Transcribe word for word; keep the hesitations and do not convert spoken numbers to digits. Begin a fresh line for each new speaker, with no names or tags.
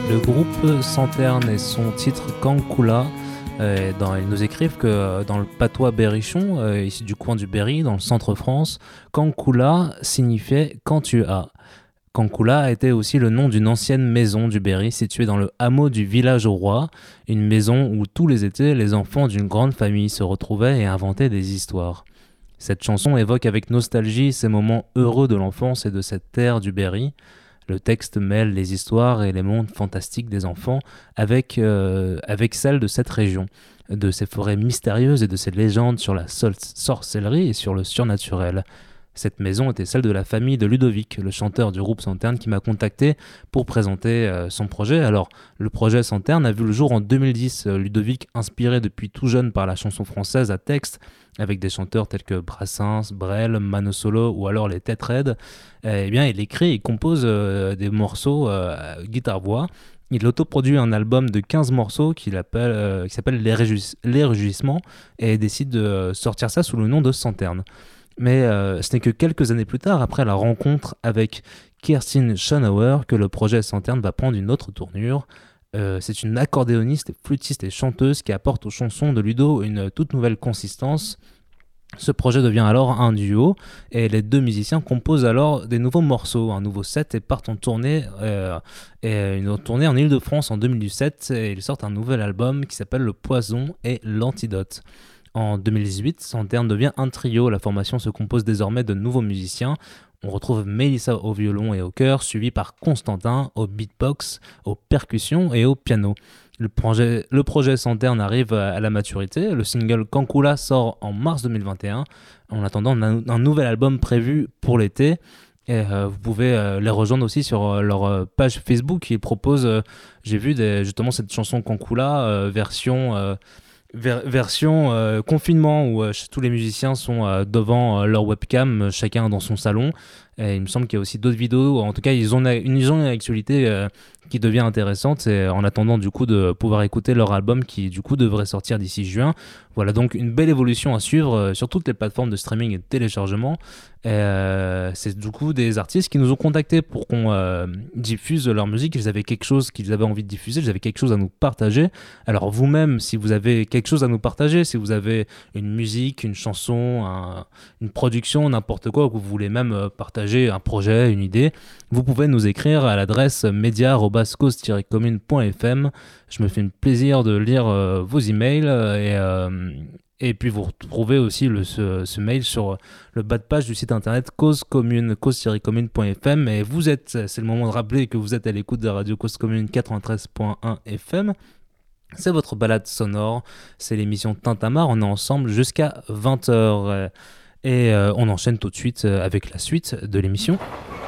Le groupe Santerne et son titre Cancula, euh, dans, ils nous écrivent que euh, dans le patois berrichon, euh, ici du coin du Berry, dans le centre-France, Cancula signifiait quand tu as. Cancula était aussi le nom d'une ancienne maison du Berry située dans le hameau du village au roi, une maison où tous les étés les enfants d'une grande famille se retrouvaient et inventaient des histoires. Cette chanson évoque avec nostalgie ces moments heureux de l'enfance et de cette terre du Berry. Le texte mêle les histoires et les mondes fantastiques des enfants avec, euh, avec celles de cette région, de ces forêts mystérieuses et de ces légendes sur la sol- sorcellerie et sur le surnaturel. Cette maison était celle de la famille de Ludovic, le chanteur du groupe Santerne, qui m'a contacté pour présenter euh, son projet. Alors, le projet Santerne a vu le jour en deux mille dix. Euh, Ludovic, inspiré depuis tout jeune par la chanson française à texte, avec des chanteurs tels que Brassens, Brel, Mano Solo ou alors les Têtes Raides, eh bien, il écrit et compose euh, des morceaux euh, guitare-voix. Il autoproduit un album de quinze morceaux qu'il appelle, euh, qui s'appelle Les, Réjouis- Les Rugissements et décide de sortir ça sous le nom de Santerne. Mais euh, ce n'est que quelques années plus tard, après la rencontre avec Kerstin Schonauer, que le projet Santerne va prendre une autre tournure. Euh, c'est une accordéoniste, flûtiste et chanteuse qui apporte aux chansons de Ludo une toute nouvelle consistance. Ce projet devient alors un duo et les deux musiciens composent alors des nouveaux morceaux, un nouveau set et partent en tournée, euh, et une autre tournée en Île-de-France en deux mille dix-sept et ils sortent un nouvel album qui s'appelle Le Poison et l'Antidote. En deux mille dix-huit, Santerne devient un trio. La formation se compose désormais de nouveaux musiciens. On retrouve Mélissa au violon et au chœur, suivi par Constantin au beatbox, aux percussions et au piano. Le projet, le projet Santerne arrive à la maturité. Le single Cancula sort en mars deux mille vingt et un. En attendant, on a un nouvel album prévu pour l'été. Et euh, vous pouvez euh, les rejoindre aussi sur euh, leur euh, page Facebook. Ils proposent, euh, j'ai vu des, justement cette chanson Cancula, euh, version... Euh, Ver- version euh, confinement où euh, tous les musiciens sont euh, devant euh, leur webcam, euh, chacun dans son salon. Et il me semble qu'il y a aussi d'autres vidéos. En tout cas, ils ont une, ils ont une actualité euh, qui devient intéressante. Et en attendant du coup de pouvoir écouter leur album qui du coup devrait sortir d'ici juin. Voilà donc une belle évolution à suivre euh, sur toutes les plateformes de streaming et de téléchargement. Et, euh, c'est du coup des artistes qui nous ont contactés pour qu'on euh, diffuse leur musique. Ils avaient quelque chose qu'ils avaient envie de diffuser, ils avaient quelque chose à nous partager. Alors vous-même, si vous avez quelque chose à nous partager, si vous avez une musique, une chanson, un, une production, n'importe quoi, ou que vous voulez même euh, partager un projet, une idée, vous pouvez nous écrire à l'adresse média arobase cause tiret commune point f m. Je me fais un plaisir de lire euh, vos emails et, euh, et puis vous retrouvez aussi le, ce, ce mail sur le bas de page du site internet cause commune, cause tiret commune point f m. Et vous êtes, c'est le moment de rappeler que vous êtes à l'écoute de Radio Cause Commune quatre-vingt-treize point un F M. C'est votre balade sonore, c'est l'émission Tintamarre, on est ensemble jusqu'à vingt heures. Et euh, on enchaîne tout de suite avec la suite de l'émission.